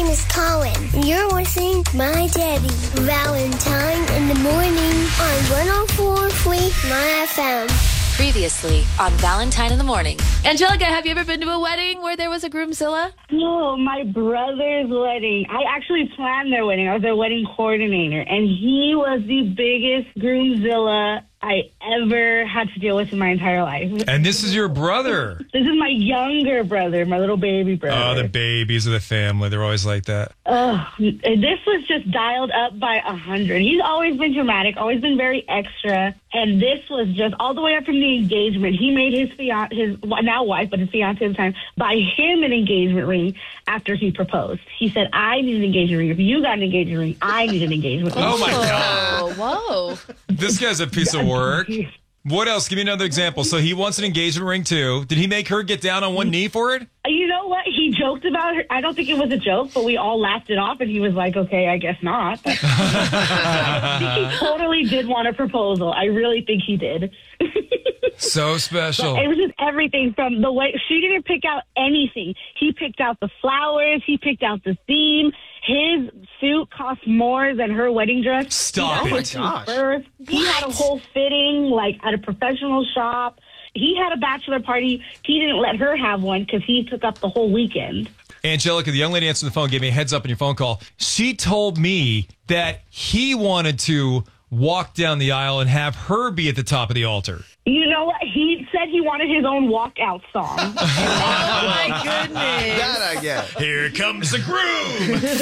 is Colin. You're listening to My Daddy, Valentine in the morning on 104.3 My FM. Previously on Valentine in the Morning. Angelica, have you ever been to a wedding where there was a groomzilla? No, my brother's wedding. I actually planned their wedding. I was their wedding coordinator, and he was the biggest groomzilla I ever had to deal with in my entire life. And this is your brother. This is my younger brother, my little baby brother. Oh, the babies of the family. They're always like that. This was just dialed up by 100. He's always been dramatic, always been very extra. And this was just all the way up from the engagement. He made his now wife, but his fiance at the time, buy him an engagement ring after he proposed. He said, I need an engagement ring. If you got an engagement ring, I need an engagement ring. Oh, my God. Whoa. This guy's a piece of work. What else? Give me another example. So he wants an engagement ring, too. Did he make her get down on one knee for it? You know what? He joked about her. I don't think it was a joke, but we all laughed it off, and he was like, okay, I guess not. I think he totally did want a proposal. I really think he did. So special. But it was just everything from the way she didn't pick out anything. He picked out the flowers. He picked out the theme. His suit cost more than her wedding dress. Stop it. Oh my gosh. He had a whole fitting, like at a professional shop. He had a bachelor party. He didn't let her have one because he took up the whole weekend. Angelica, the young lady answering the phone, gave me a heads up on your phone call. She told me that he wanted to walk down the aisle and have her be at the top of the altar. You know what? He said he wanted his own walkout song. Oh, my goodness. That I get. Here comes the groom.